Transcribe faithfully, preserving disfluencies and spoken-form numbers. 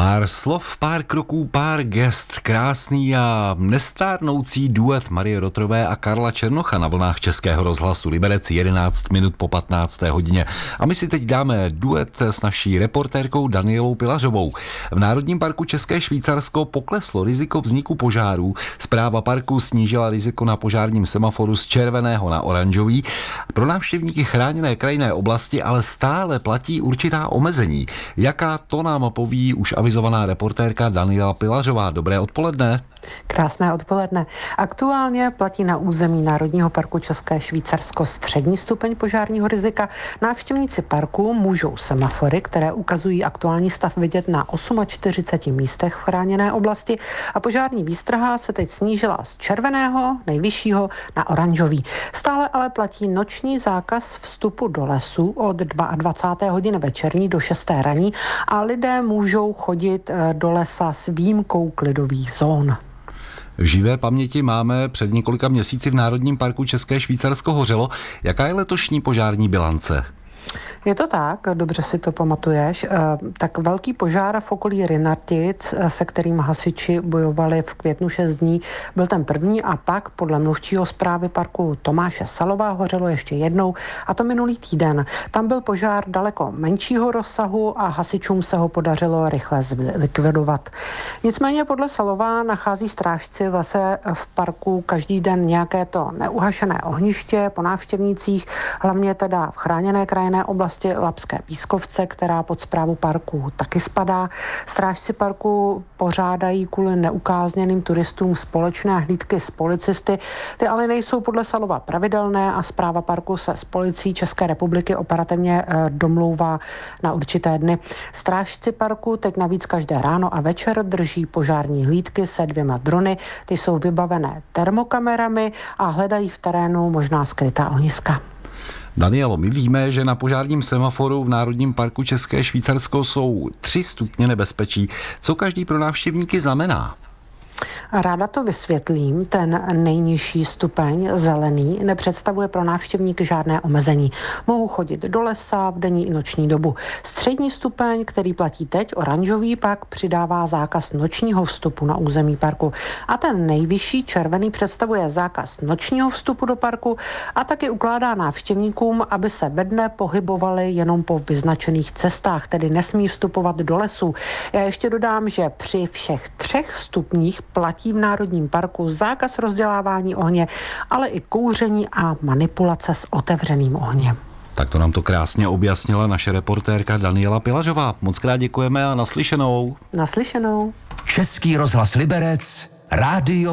Pár slov, pár kroků, pár gest, krásný a nestárnoucí duet Marie Rotrové a Karla Černocha na vlnách Českého rozhlasu Liberec jedenáct minut po patnácté hodině. A my si teď dáme duet s naší reportérkou Danielou Pilařovou. V Národním parku České Švýcarsko pokleslo riziko vzniku požárů. Správa parku snížila riziko na požárním semaforu z červeného na oranžový. Pro návštěvníky chráněné krajinné oblasti ale stále platí určitá omezení. Jaká to nám poví už avizovaná reportérka Daniela Pilařová. Dobré odpoledne. Krásné odpoledne. Aktuálně platí na území Národního parku České Švýcarsko střední stupeň požárního rizika. Návštěvníci parku můžou semafory, které ukazují aktuální stav, vidět na čtyřiceti osmi místech v chráněné oblasti a požární výstraha se teď snížila z červeného, nejvyššího, na oranžový. Stále ale platí noční zákaz vstupu do lesů od dvacáté druhé hodiny večerní do šesté ranní a lidé můžou chodit do lesa s výjimkou klidových zón. V živé paměti máme před několika měsíci v Národním parku České Švýcarsko hořelo. Jaká je letošní požární bilance? Je to tak, dobře si to pamatuješ. Tak velký požár v okolí Rynartic, se kterým hasiči bojovali v květnu šest dní, byl ten první a pak podle mluvčího správy parku Tomáše Salová hořelo ještě jednou, a to minulý týden. Tam byl požár daleko menšího rozsahu a hasičům se ho podařilo rychle zlikvidovat. Nicméně podle Salová nachází strážci v lese v parku každý den nějaké to neuhašené ohniště po návštěvnících, hlavně teda v chráněné krajinné oblasti Labské Pískovce, která pod správu parku taky spadá. Strážci parku pořádají kvůli neukázněným turistům společné hlídky s policisty. Ty ale nejsou podle Salova pravidelné a správa parku se s policií České republiky operativně domlouvá na určité dny. Strážci parku teď navíc každé ráno a večer drží požární hlídky se dvěma drony. Ty jsou vybavené termokamerami a hledají v terénu možná skrytá ohniska. Danielo, my víme, že na požárním semaforu v Národním parku České Švýcarsko jsou tři stupně nebezpečí. Co každý pro návštěvníky znamená? Ráda to vysvětlím. Ten nejnižší stupeň, zelený, nepředstavuje pro návštěvníky žádné omezení. Mohou chodit do lesa v denní i noční dobu. Střední stupeň, který platí teď, oranžový, pak přidává zákaz nočního vstupu na území parku. A ten nejvyšší, červený, představuje zákaz nočního vstupu do parku a taky ukládá návštěvníkům, aby se ve dne pohybovali jenom po vyznačených cestách, tedy nesmí vstupovat do lesů. Já ještě dodám, že při všech třech stupních platí v Národním parku zákaz rozdělávání ohně, ale i kouření a manipulace s otevřeným ohněm. Tak to nám to krásně objasnila naše reportérka Daniela Pilařová. Moc krát děkujeme a naslyšenou. Naslyšenou. Český rozhlas Liberec, rádio